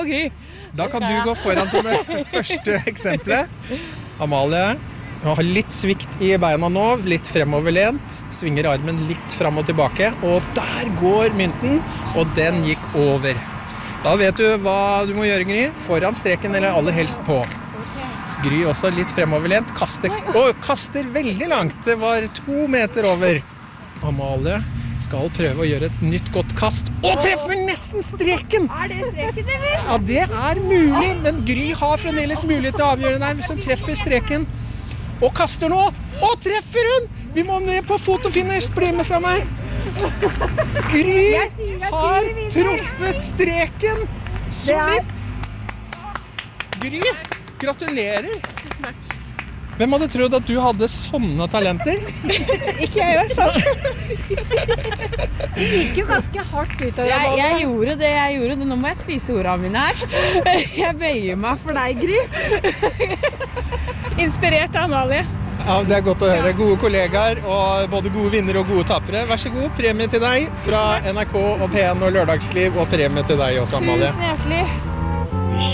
Gry. Da kan du gå foran som det første eksempelet. Amalie har litt svikt i beina nå, litt fremoverlent, svinger armen litt fram og tilbake, og der går mynten, og den gikk over. Da vet du hva du må gjøre, Gry. Foran streken eller aller helst på. Gry også litt fremoverlent, kaster veldig langt. Det var 2 meter over. Amalie skal prøve å gjøre et nytt godt kast, og treffer nesten streken! Det streken, eller? Ja, det mulig, men Gry har fremdeles mulighet til å avgjøre den hvis hun treffer streken. Og kaster nå, og treffer hun! Vi må ned på fotofinish, bli med fra meg. Gry har truffet streken så vidt. Gry, gratulerer. Tusen takk. Hvem hadde trodd at du hadde sånne talenter? Ikke jeg i hvert fall. Det gikk jo ganske hardt ut av Jeg gjorde det. Nå må jeg spise ordene mine her. Jeg bøyer meg for deg, Gry. Inspirert av Amalie. Ja, det godt å høre. Gode kollegaer, og både gode vinnere og gode tapere. Vær så god, premie til deg fra NRK og P1 og Lørdagsliv, og premie til deg også, Amalie. Tusen hjertelig.